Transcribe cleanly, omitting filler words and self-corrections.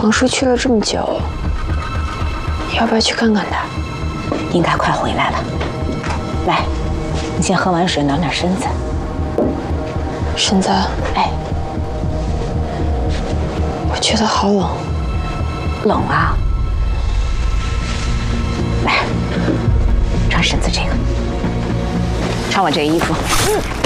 王叔去了这么久，要不要去看看他？ 应该快回来了。来，你先喝完水暖暖身子。 身子， 哎， 我觉得好冷。 冷啊！来，穿身子这个，穿我这个衣服。